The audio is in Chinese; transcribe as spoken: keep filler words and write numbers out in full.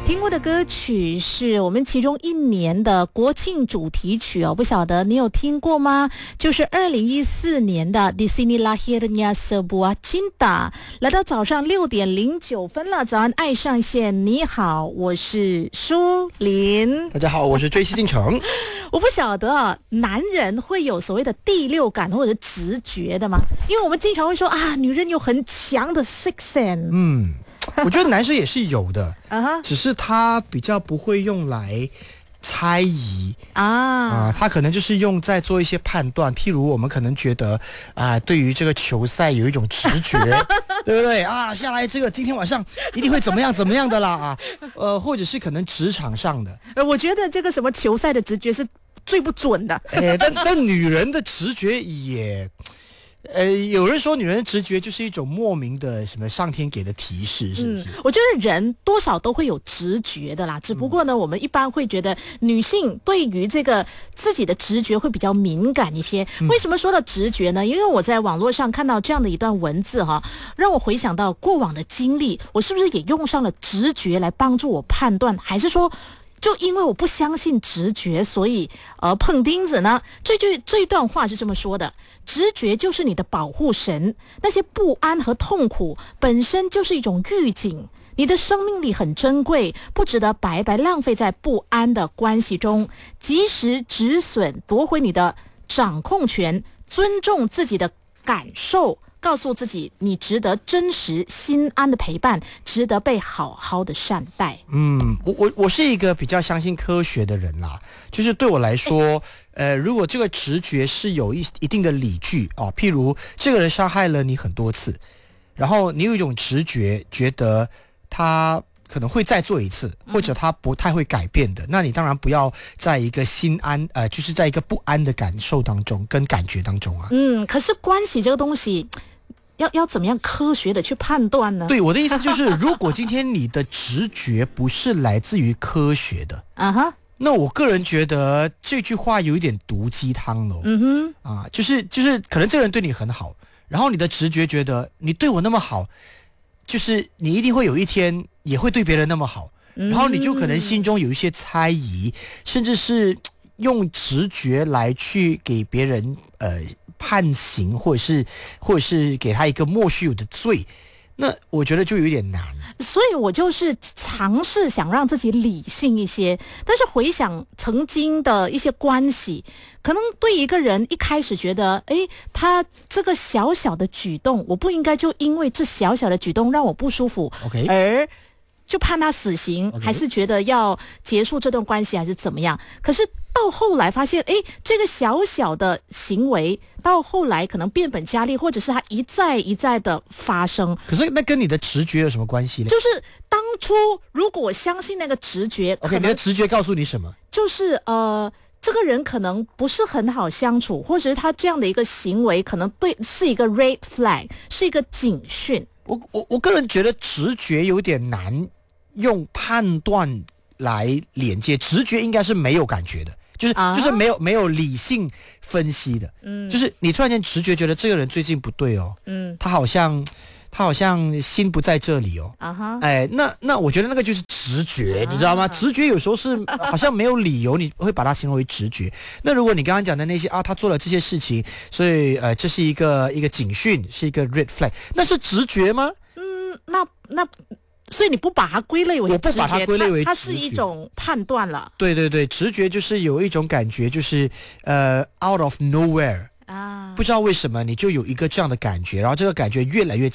听过的歌曲是我们其中一年的国庆主题曲哦，不晓得你有听过吗？就是二零一四年的 Di Sini Lahirnya Sebuah Cinta。来到早上六点零九分了，早安爱上线，你好，我是舒琳。 大家好，我是追西进城。 我不晓得啊，男人会有所谓的第六感或者直觉的吗？因为我们经常会说啊，女人有很强的 sixth sense。 嗯。我觉得男生也是有的 uh-huh. 只是他比较不会用来猜疑啊、 呃、他可能就是用在做一些判断，譬如我们可能觉得啊、呃，对于这个球赛有一种直觉对不对啊？下来这个今天晚上一定会怎么样怎么样的啦啊，呃，或者是可能职场上的， 我觉得这个什么球赛的直觉是最不准的。 哎，但但女人的直觉也。呃，有人说女人的直觉就是一种莫名的什么上天给的提示，是不是？ 嗯、我觉得人多少都会有直觉的啦，只不过呢，我们一般会觉得女性对于这个自己的直觉会比较敏感一些。为什么说到直觉呢？因为我在网络上看到这样的一段文字哈，让我回想到过往的经历，我是不是也用上了直觉来帮助我判断，还是说？就因为我不相信直觉，所以呃碰钉子呢？这句这一段话是这么说的：直觉就是你的保护神，那些不安和痛苦本身就是一种预警。你的生命力很珍贵，不值得白白浪费在不安的关系中，及时止损，夺回你的掌控权，尊重自己的感受。告诉自己，你值得真实心安的陪伴，值得被好好的善待。 嗯，我我我是一个比较相信科学的人啦，就是对我来说，呃，如果这个直觉是有一一定的理据哦，譬如这个人伤害了你很多次，然后你有一种直觉，觉得他可能会再做一次，或者他不太会改变的，那你当然不要在一个心安，呃，就是在一个不安的感受当中跟感觉当中啊。 嗯，可是关系这个东西。要要怎么样科学的去判断呢？ 对，我的意思就是，如果今天你的直觉不是来自于科学的，啊哈，那我个人觉得这句话有一点毒鸡汤了。嗯哼，啊，就是就是可能这个人对你很好，然后你的直觉觉得你对我那么好，就是你一定会有一天也会对别人那么好，然后你就可能心中有一些猜疑，甚至是用直觉来去给别人呃。判刑，或者是或者是给他一个莫须有的罪，那我觉得就有点难。 所以我就是尝试想让自己理性一些，但是回想曾经的一些关系，可能对一个人一开始觉得，诶，他这个小小的举动，我不应该就因为这小小的举动让我不舒服， OK， 而就判他死刑， okay. 还是觉得要结束这段关系，还是怎么样？可是到后来发现，哎，这个小小的行为到后来可能变本加厉，或者是它一再一再的发生。 可是那跟你的直觉有什么关系呢？ 就是当初如果我相信那个直觉 ，OK， 你的直觉告诉你什么？ 就是呃，这个人可能不是很好相处，或者是他这样的一个行为，可能对是一个 red flag， 是一个警讯。 我我我个人觉得直觉有点难用判断来连接，直觉应该是没有感觉的。就是、啊、就是没有没有理性分析的，嗯，就是你突然间直觉觉得这个人最近不对哦，嗯，他好像他好像心不在这里哦，啊哈，哎，那那我觉得那个就是直觉，啊、你知道吗？直觉有时候是好像没有理由，你会把它形容为直觉。那如果你刚刚讲的那些啊，他做了这些事情，所以呃，这是一个一个警讯，是一个 red flag， 那是直觉吗？ 嗯，那那。所以你不把它归类为直觉， 我不把它归类为直觉， 它是一种判断了。 对对对，直觉就是有一种感觉，就是呃 out of nowhere 啊，不知道为什么你就有一个这样的感觉，然后这个感觉越来越